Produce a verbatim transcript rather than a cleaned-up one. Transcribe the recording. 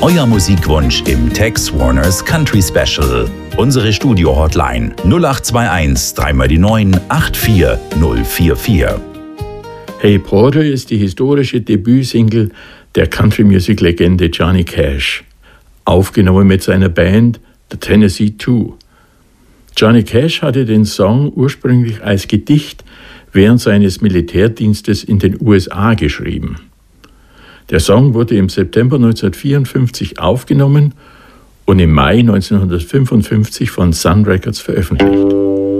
Euer Musikwunsch im Tex Warners Country Special. Unsere Studio-Hotline null acht zwei eins drei mal die neun acht vier null vier vier. Hey Porter ist die historische Debütsingle der Country-Music-Legende Johnny Cash, aufgenommen mit seiner Band The Tennessee Two. Johnny Cash hatte den Song ursprünglich als Gedicht während seines Militärdienstes in den U S A geschrieben. Der Song wurde im September neunzehnhundertvierundfünfzig aufgenommen und im Mai neunzehnhundertfünfundfünfzig von Sun Records veröffentlicht.